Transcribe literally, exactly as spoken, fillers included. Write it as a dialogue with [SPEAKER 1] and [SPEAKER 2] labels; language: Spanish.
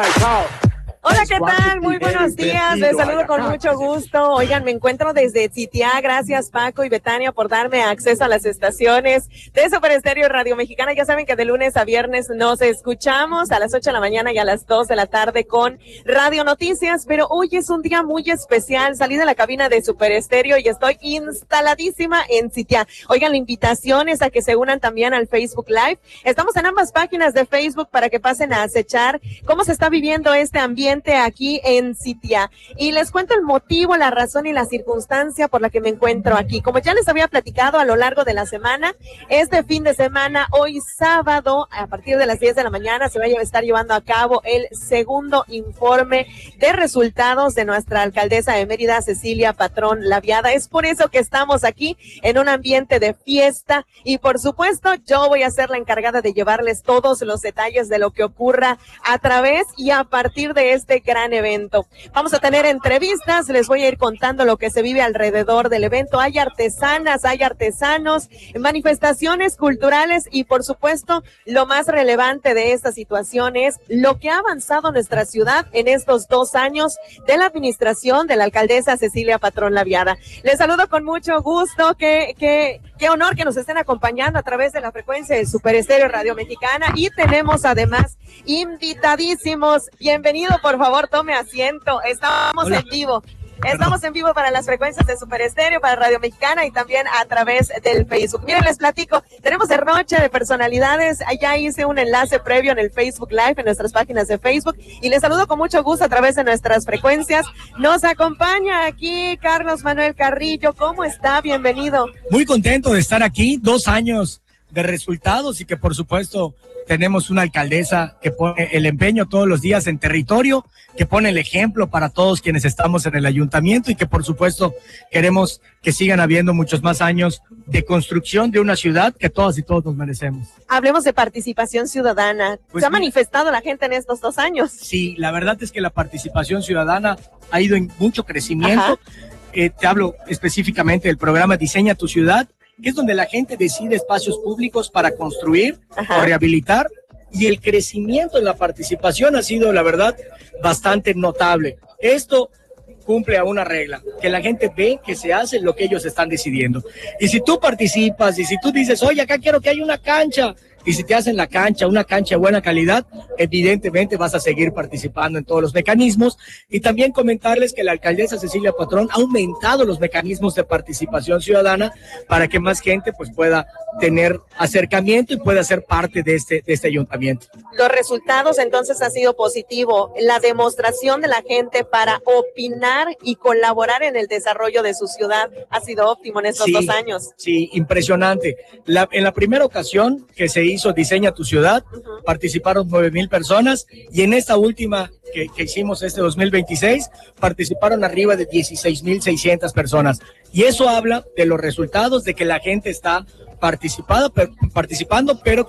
[SPEAKER 1] Hola, ¿qué tal? Muy buenos días, les saludo con mucho gusto. Oigan, me encuentro desde Citiá, gracias Paco y Betania por darme acceso a las estaciones de Super Estéreo Radio Mexicana. Ya saben que de lunes a viernes nos escuchamos a las ocho de la mañana y a las dos de la tarde con Radio Noticias, pero hoy es un día muy especial. Salí de la cabina de Super Estéreo y estoy instaladísima en Citiá. Oigan, la invitación es a que se unan también al Facebook Live. Estamos en ambas páginas de Facebook para que pasen a acechar cómo se está viviendo este ambiente aquí en Citiá. Y les cuento el motivo, la razón y la circunstancia por la que me encuentro aquí. Como ya les había platicado a lo largo de la semana, este fin de semana, hoy sábado, a partir de las diez de la mañana, se va a estar llevando a cabo el segundo informe de resultados de nuestra alcaldesa de Mérida, Cecilia Patrón Laviada. Es por eso que estamos aquí en un ambiente de fiesta y, por supuesto, yo voy a ser la encargada de llevarles todos los detalles de lo que ocurra a través y a partir de este gran evento. Vamos a tener entrevistas, les voy a ir contando lo que se vive alrededor del evento. Hay artesanas, hay artesanos, manifestaciones culturales y, por supuesto, lo más relevante de esta situación es lo que ha avanzado nuestra ciudad en estos dos años de la administración de la alcaldesa Cecilia Patrón Laviada. Les saludo con mucho gusto, qué, qué, qué honor que nos estén acompañando a través de la frecuencia de Super Estéreo Radio Mexicana y tenemos además invitadísimos. Bienvenido, por favor, tome asiento. Estamos Hola. en vivo. Estamos en vivo para las frecuencias de Super Estéreo, para Radio Mexicana y también a través del Facebook. Miren, les platico, tenemos derroche de personalidades. Ya hice un enlace previo en el Facebook Live, en nuestras páginas de Facebook, y les saludo con mucho gusto a través de nuestras frecuencias. Nos acompaña aquí Carlos Manuel Carrillo. ¿Cómo está? Bienvenido.
[SPEAKER 2] Muy contento de estar aquí, dos años de resultados y que por supuesto tenemos una alcaldesa que pone el empeño todos los días en territorio, que pone el ejemplo para todos quienes estamos en el ayuntamiento y que por supuesto queremos que sigan habiendo muchos más años de construcción de una ciudad que todas y todos nos merecemos.
[SPEAKER 1] Hablemos de participación ciudadana. Pues ¿se ha mira, manifestado la gente en estos dos años?
[SPEAKER 2] Sí, la verdad es que la participación ciudadana ha ido en mucho crecimiento. Eh, te hablo específicamente del programa Diseña tu Ciudad, que es donde la gente decide espacios públicos para construir Ajá. o rehabilitar, y el crecimiento en la participación ha sido, la verdad, bastante notable. Esto cumple a una regla, que la gente ve que se hace lo que ellos están decidiendo. Y si tú participas, y si tú dices, oye, acá quiero que haya una cancha, y si te hacen la cancha, una cancha de buena calidad, evidentemente vas a seguir participando en todos los mecanismos. Y también comentarles que la alcaldesa Cecilia Patrón ha aumentado los mecanismos de participación ciudadana para que más gente pues pueda tener acercamiento y pueda ser parte de este, de este ayuntamiento.
[SPEAKER 1] Los resultados entonces han sido positivos. La demostración de la gente para opinar y colaborar en el desarrollo de su ciudad ha sido óptimo en estos sí, dos años.
[SPEAKER 2] Sí, impresionante. La, en la primera ocasión que se hizo Diseña tu Ciudad, uh-huh. participaron nueve mil personas, y en esta última que, que hicimos este dos mil veintiséis, participaron arriba de dieciséis mil seiscientas personas. Y eso habla de los resultados, de que la gente está participada, per, participando, pero